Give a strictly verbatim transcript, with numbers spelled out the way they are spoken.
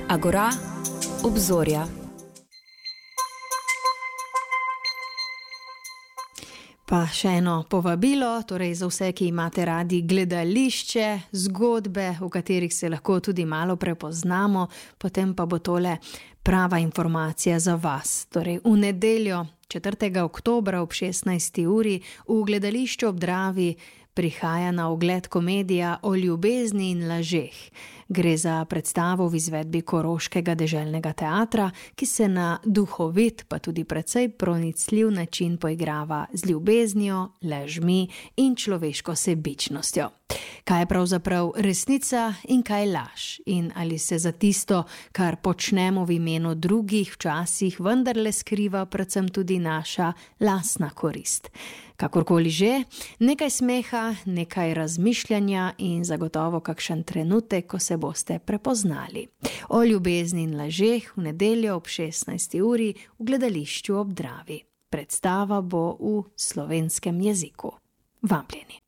Agora, obzorja. Pa še eno povabilo, torej za vse, ki imate radi gledališče, zgodbe, v katerih se lahko tudi malo prepoznamo, potem pa bo tole prava informacija za vas. Torej v nedeljo, četrtega oktobra ob šestnajsti uri v gledališču ob Dravi prihaja na ogled komedija o ljubezni in lažeh. Gre za predstavo v izvedbi Koroškega deželnega teatra, ki se na duhovit, pa tudi precej pronicljiv način poigrava z ljubeznijo, lažmi in človeško sebičnostjo. Kaj je pravzaprav resnica in kaj laž? In ali se za tisto, kar počnemo v imenu drugih, včasih vendarle skriva predvsem tudi naša lastna korist? Kakorkoli že, nekaj smeha, nekaj razmišljanja in zagotovo kakšen trenutek, ko se boste prepoznali. O ljubezni in lažeh v nedeljo ob šestnajsti uri v gledališču ob Dravi. Predstava bo v slovenskem jeziku. Vabljeni.